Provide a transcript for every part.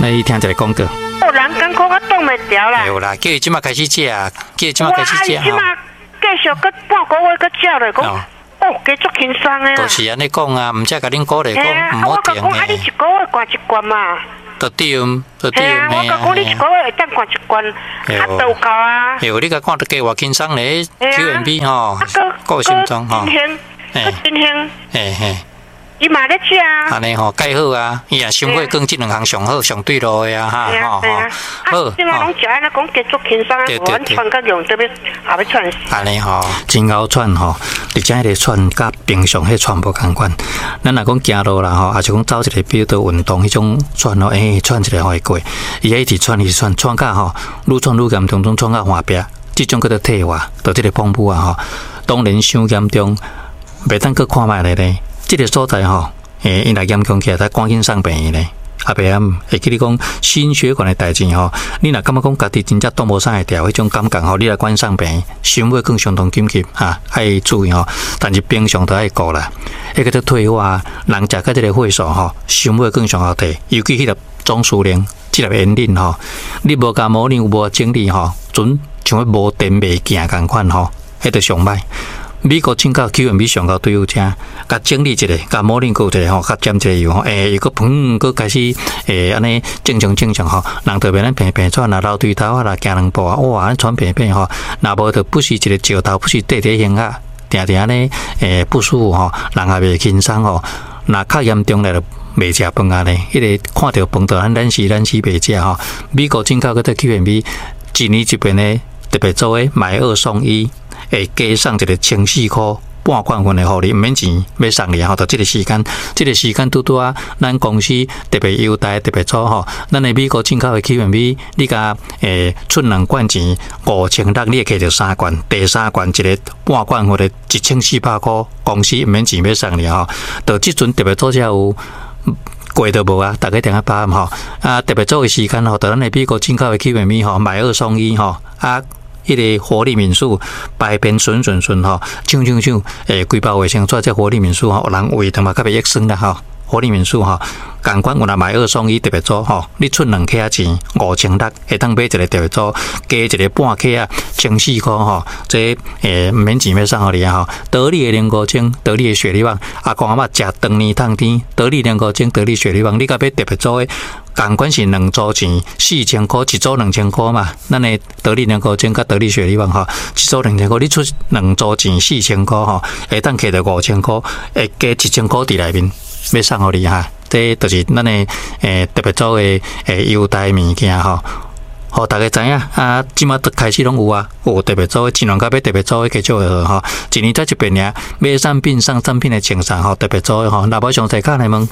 来听一个广告。 人艰苦我挡袂牢啦。 有啦，叫伊即马开始食，叫伊即马开始食即马继续搁半个月搁食落讲，加足轻松诶。 都是安尼讲啊，毋则甲恁鼓励讲毋好停诶。你一个月灌一罐嘛。 就对，就对。 嘿啊，我讲你一个月会当灌一罐，啊都够啊。 有你甲看得加偌轻松咧，QMB 吼，够心脏吼。 真香。 嘿。 伊嘛咧食啊， 安尼吼，介好啊！伊也心血更即两项上好、上对路的啊，哈， 吼。好，即马拢食安尼讲，加足轻松，无喘甲用特别后要喘。 安尼吼，真够喘吼，而且迄个喘甲平常迄喘无共款。咱若讲行路啦吼，也是讲走一个比如说运动迄种喘咯，喘一个会过。伊一直喘，喘甲吼，愈喘愈严重，喘甲换壁，即种叫做退化，就即个pom布啊吼。当然伤严重，袂当去看卖咧咧。这个所在吼，因若严重起来，才赶紧送病院咧。后壁会记你讲心血管的代志吼，你若感觉讲家己真正挡无啥会掉，迄种感觉吼，你来赶送病院，心血更相当紧急哈，爱注意吼。但是平常都爱顾啦。迄个做退化，人食到这个血素吼，心血更上好提，尤其迄粒总司令，即粒烟瘾吼，你无甲模有无精力吼，准像无电袂行共款吼，迄个上歹。美国请到 QMB 上到对有车，甲整理一个，甲模拟过一个吼，甲沾一个油吼，又个砰，个开始安尼正常吼，人特别咱平喘啊，流对头啊啦，行两步啊，哇，安喘平吼，若无就不是一个石头，不是地形啊，定安尼不舒服吼，人也袂轻松吼，若较严重来就袂食饭啊咧，迄个看到饭就咱时袂食吼。美国请到个在 QMB 一年一遍呢，特别做诶买2送1。会加送一个1400块半罐份的互你，毋免钱要送你吼，就这个时间拄啊，咱公司特别优待特别做吼，咱的美国进口的 QMB， 你甲出2罐钱5600，你会摕到3罐，第3罐一个半罐份的1400块，公司毋免钱要送你吼，到即阵特别做才有。贵都无啊，大家定下把握吼，特别做的时间吼，到咱的美国进口的 QMB 吼，买2送1吼，迄个活力民宿排便顺吼，像，规包卫生纸这活力民宿吼，有人胃他妈较袂益生啦吼。活力民宿吼，共款有若买2送1特别组吼，你出2克钱5600，会当买一个特别组，加一个半克啊，1400块吼，这毋免钱要送互你啊吼。得力的莲菇精，得力的雪梨网，阿公阿嬷食当年烫天，得力莲菇精，得力雪梨网，你甲要特别组的。共款是2组钱4000块，一组2000块嘛。咱的得力莲菇精甲得力雪梨网吼，一组2000块，你出2组钱4000块吼，会当摕到5000块，会加1000块伫内面。要送互你哈，这就是咱的特别组的优待物件吼，互大家知影啊。即马开始拢有啊，有特别组的，尽量甲要特别组的继续吼，一年才一遍尔。买产品送产品的清送吼，特别组的吼，若无详细看来问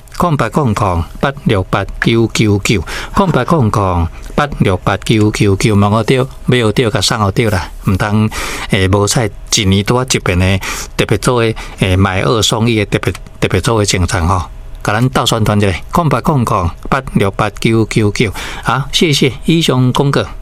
0800868999 0800868999，问我着，买有着甲送互着啦，毋通无采一年拄啊一遍的特别组的买2送1的特别组的清送吼。甲咱斗宣传一下，0800868999，好，谢谢以上广告。